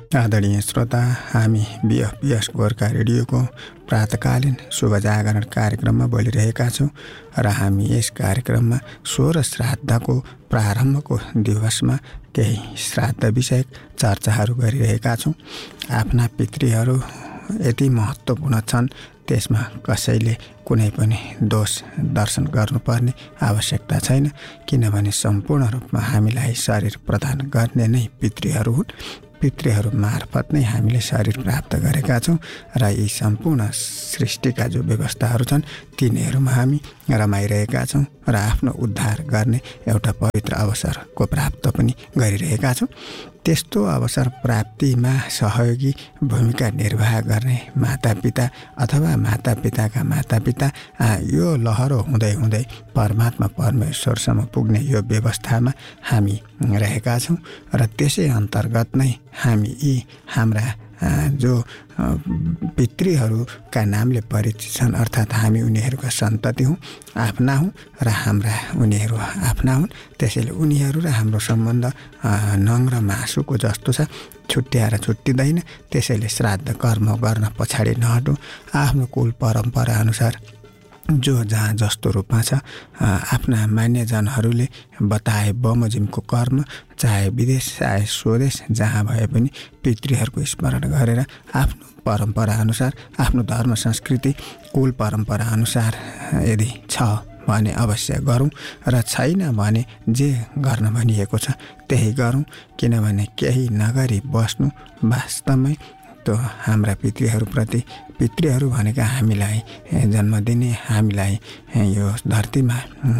आदरणीय श्रोता, हामी BFPS गोर्खा रेडियोको प्रातकालीन शुभ जागरण कार्यक्रममा बोलिरहेका छौँ र हामी यस कार्यक्रममा 16 श्राद्धको प्रारम्भको दिवसमा केही श्राद्ध विषयक चर्चाहरू गरिरहेका छौँ। आफ्ना पितृहरू यति महत्त्वपूर्ण छन्, त्यसमा कसैले कुनै पनि दोष दर्शन गर्नुपर्ने आवश्यकता छैन, किनभने सम्पूर्ण रूपमा हामीलाई शरीर प्रदान गर्ने नै पितृहरू हुन्। पितृहरू मार्फत नै हामीले शरीर प्राप्त गरेका छौँ र यी सम्पूर्ण सृष्टिका जो व्यवस्थाहरू छन् तिनीहरूमा हामी रमाइरहेका छौँ र आफ्नो उद्धार गर्ने एउटा पवित्र अवसरको प्राप्त पनि गरिरहेका छौँ। त्यस्तो अवसर प्राप्तिमा सहयोगी भूमिका निर्वाह गर्ने मातापिता अथवा मातापिताका मातापिता यो लहरो हुँदै हुँदै परमात्मा परमेश्वरसम्म पुग्ने यो व्यवस्थामा हामी रहेका छौँ र त्यसै अन्तर्गत नै हामी यी हाम्रा जो पितृहरूका नामले परिचित छन्, अर्थात् हामी उनीहरूका सन्तति हौँ, आफ्ना हौँ र हाम्रा उनीहरू आफ्ना हुन्। त्यसैले उनीहरू र हाम्रो सम्बन्ध नङ र मासुको जस्तो छ, छुट्याएर छुट्टिँदैन। त्यसैले श्राद्ध कर्म गर्न पछाडि नहटौँ। आफ्नो कुल परम्परा अनुसार जो जहाँ जस्तो रूपमा छ, आफ्ना मान्यजनहरूले बताए बमोजिमको कर्म चाहे विदेश चाहे स्वदेश जहाँ भए पनि पितृहरूको स्मरण गरेर आफ्नो परम्परा अनुसार, आफ्नो धर्म संस्कृति कुल परम्परा अनुसार यदि छ भने अवश्य गरौँ र छैन भने जे गर्न भनिएको छ त्यही गरौँ। किनभने केही नगरी बस्नु वास्तवमै त्यो हाम्रा पितृहरूप्रति, पितृहरू भनेका हामीलाई जन्म दिने, हामीलाई यो धरतीमा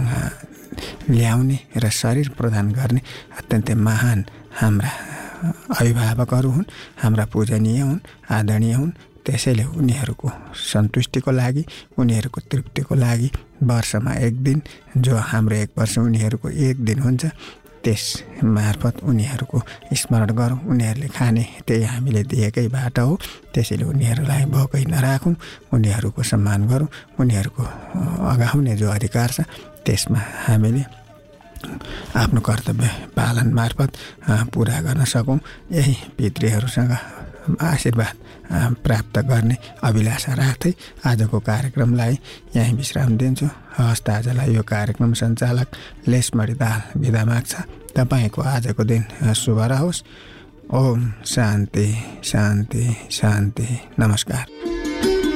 ल्याउने र शरीर प्रदान गर्ने अत्यन्तै महान हाम्रा अभिभावकहरू हुन्, हाम्रा पूजनीय हुन्, आदरणीय हुन्। त्यसैले उनीहरूको सन्तुष्टिको लागि, उनीहरूको तृप्तिको लागि वर्षमा एक दिन, जो हाम्रो एक वर्ष उनीहरूको एक दिन हुन्छ, त्यस मार्फत उनीहरूको स्मरण गरौँ। उनीहरूले खाने त्यही हामीले दिएकै बाटो हो, त्यसैले उनीहरूलाई भोकै नराखौँ, उनीहरूको सम्मान गरौँ। उनीहरूको अगाउने जो अधिकार छ त्यसमा हामीले आफ्नो कर्तव्य पालन मार्फत पुरा गर्न सकौँ। यही पितृहरूसँग आशीर्वाद प्राप्त गर्ने अभिलाषा राख्दै आजको कार्यक्रमलाई यहीँ विश्राम दिन्छु। हवस्, आजलाई यो कार्यक्रम सञ्चालक लेसमणि दाहाल बिदा माग्छ। तपाईँको आजको दिन शुभ रहोस्। ओम शान्ति शान्ति शान्ति। नमस्कार।